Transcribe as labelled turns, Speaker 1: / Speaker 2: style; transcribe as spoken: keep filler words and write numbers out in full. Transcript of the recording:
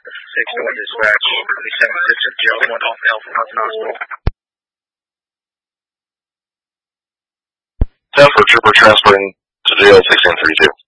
Speaker 1: six to one dispatch, seven six six zero one off Alpha Hudson Hospital.
Speaker 2: ten for trooper transferring to jail sixteen thirty-two.